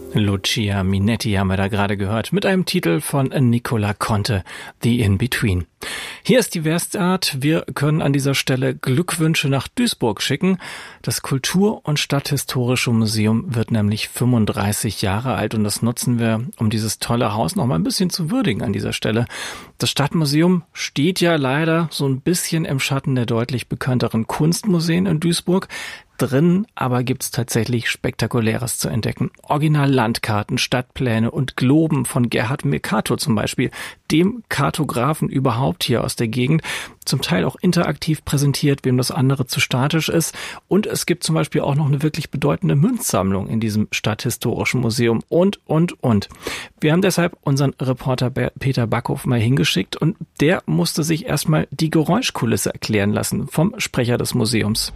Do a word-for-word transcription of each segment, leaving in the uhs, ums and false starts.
Lucia Minetti haben wir da gerade gehört, mit einem Titel von Nicola Conte, The In-Between. Hier ist die Westart. Wir können an dieser Stelle Glückwünsche nach Duisburg schicken. Das Kultur- und Stadthistorische Museum wird nämlich fünfunddreißig Jahre alt und das nutzen wir, um dieses tolle Haus noch mal ein bisschen zu würdigen an dieser Stelle. Das Stadtmuseum steht ja leider so ein bisschen im Schatten der deutlich bekannteren Kunstmuseen in Duisburg. Drin aber gibt's tatsächlich Spektakuläres zu entdecken. Original-Landkarten, Stadtpläne und Globen von Gerhard Mercator zum Beispiel, dem Kartografen überhaupt hier aus der Gegend. Zum Teil auch interaktiv präsentiert, wem das andere zu statisch ist. Und es gibt zum Beispiel auch noch eine wirklich bedeutende Münzsammlung in diesem Stadthistorischen Museum und, und, und. Wir haben deshalb unseren Reporter Peter Backhoff mal hingeschickt und der musste sich erstmal die Geräuschkulisse erklären lassen vom Sprecher des Museums.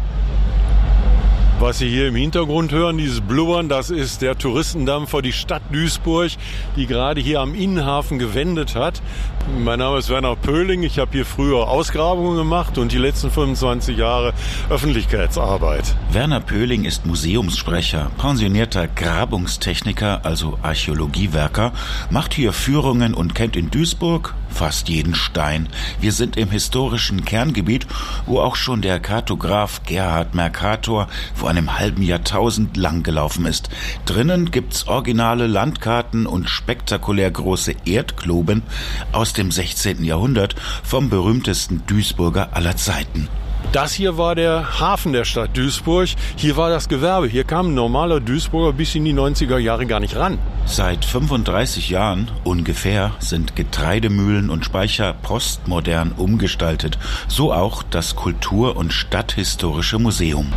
Was Sie hier im Hintergrund hören, dieses Blubbern, das ist der Touristendampfer, die Stadt Duisburg, die gerade hier am Innenhafen gewendet hat. Mein Name ist Werner Pöhling, ich habe hier früher Ausgrabungen gemacht und die letzten fünfundzwanzig Jahre Öffentlichkeitsarbeit. Werner Pöhling ist Museumssprecher, pensionierter Grabungstechniker, also Archäologiewerker, macht hier Führungen und kennt in Duisburg fast jeden Stein. Wir sind im historischen Kerngebiet, wo auch schon der Kartograf Gerhard Mercator vor einem halben Jahrtausend lang gelaufen ist. Drinnen gibt's originale Landkarten und spektakulär große Erdgloben aus dem sechzehnten Jahrhundert vom berühmtesten Duisburger aller Zeiten. Das hier war der Hafen der Stadt Duisburg. Hier war das Gewerbe. Hier kam ein normaler Duisburger bis in die neunziger Jahre gar nicht ran. Seit fünfunddreißig Jahren ungefähr sind Getreidemühlen und Speicher postmodern umgestaltet. So auch das Kultur- und Stadthistorische Museum.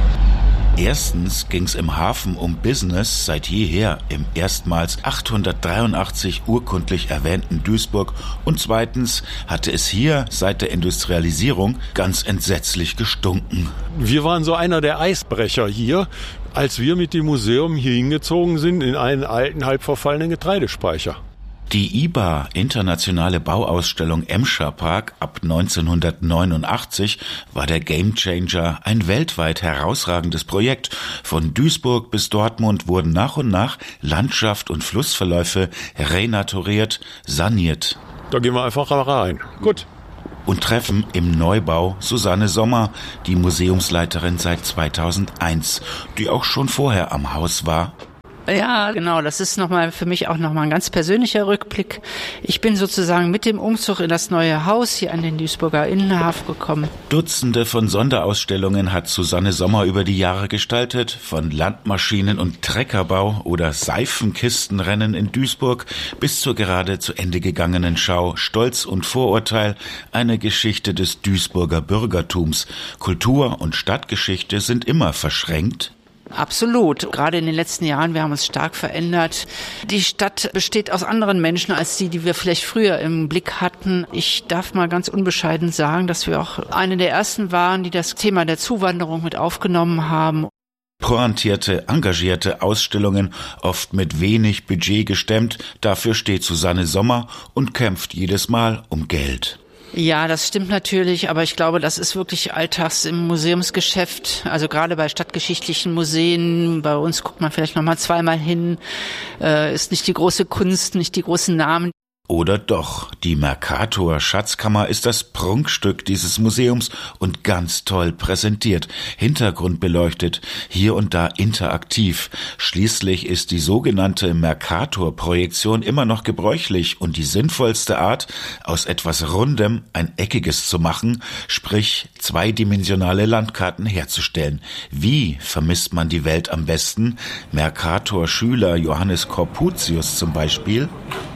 Erstens ging's im Hafen um Business seit jeher im erstmals achthundertdreiundachtzig urkundlich erwähnten Duisburg und zweitens hatte es hier seit der Industrialisierung ganz entsetzlich gestunken. Wir waren so einer der Eisbrecher hier, als wir mit dem Museum hier hingezogen sind in einen alten, halb verfallenen Getreidespeicher. Die I B A, Internationale Bauausstellung Emscher Park ab neunzehnhundertneunundachtzig, war der Gamechanger, ein weltweit herausragendes Projekt. Von Duisburg bis Dortmund wurden nach und nach Landschaft und Flussverläufe renaturiert, saniert. Da gehen wir einfach rein. Gut. Und treffen im Neubau Susanne Sommer, die Museumsleiterin seit zweitausendeins, die auch schon vorher am Haus war. Ja, genau. Das ist nochmal für mich auch nochmal ein ganz persönlicher Rückblick. Ich bin sozusagen mit dem Umzug in das neue Haus hier an den Duisburger Innenhafen gekommen. Dutzende von Sonderausstellungen hat Susanne Sommer über die Jahre gestaltet. Von Landmaschinen- und Treckerbau oder Seifenkistenrennen in Duisburg bis zur gerade zu Ende gegangenen Schau Stolz und Vorurteil, eine Geschichte des Duisburger Bürgertums. Kultur- und Stadtgeschichte sind immer verschränkt. Absolut. Gerade in den letzten Jahren, wir haben uns stark verändert. Die Stadt besteht aus anderen Menschen als die, die wir vielleicht früher im Blick hatten. Ich darf mal ganz unbescheiden sagen, dass wir auch eine der ersten waren, die das Thema der Zuwanderung mit aufgenommen haben. Pointierte, engagierte Ausstellungen, oft mit wenig Budget gestemmt. Dafür steht Susanne Sommer und kämpft jedes Mal um Geld. Ja, das stimmt natürlich, aber ich glaube, das ist wirklich Alltags im Museumsgeschäft. Also gerade bei stadtgeschichtlichen Museen, bei uns guckt man vielleicht noch mal zweimal hin, äh, ist nicht die große Kunst, nicht die großen Namen. Oder doch, die Mercator Schatzkammer ist das Prunkstück dieses Museums und ganz toll präsentiert, hintergrundbeleuchtet, hier und da interaktiv. Schließlich ist die sogenannte Mercator-Projektion immer noch gebräuchlich und die sinnvollste Art, aus etwas Rundem ein Eckiges zu machen, sprich zweidimensionale Landkarten herzustellen. Wie vermisst man die Welt am besten? Mercator-Schüler Johannes Corputius zum Beispiel.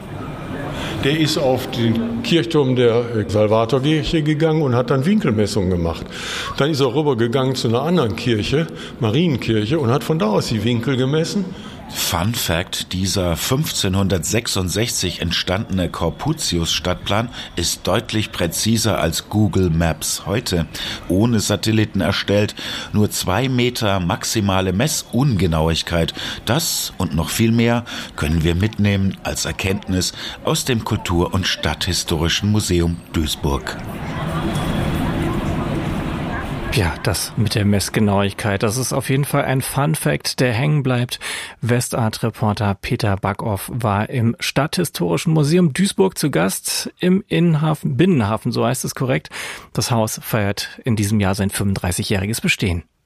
Der ist auf den Kirchturm der Salvatorkirche gegangen und hat dann Winkelmessungen gemacht. Dann ist er rübergegangen zu einer anderen Kirche, Marienkirche, und hat von da aus die Winkel gemessen. Fun Fact, dieser fünfzehnhundertsechsundsechzig entstandene Corputius-Stadtplan ist deutlich präziser als Google Maps heute. Ohne Satelliten erstellt, nur zwei Meter maximale Messungenauigkeit. Das und noch viel mehr können wir mitnehmen als Erkenntnis aus dem Kultur- und Stadthistorischen Museum Duisburg. Ja, das mit der Messgenauigkeit, das ist auf jeden Fall ein Fun-Fact, der hängen bleibt. Westart-Reporter Peter Backhoff war im Stadthistorischen Museum Duisburg zu Gast im Innenhafen, Binnenhafen, so heißt es korrekt. Das Haus feiert in diesem Jahr sein fünfunddreißigjähriges Bestehen.